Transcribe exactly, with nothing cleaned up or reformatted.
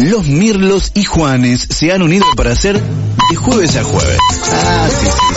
Los Mirlos y Juanes se han unido para hacer de jueves a jueves. Ah, sí, sí.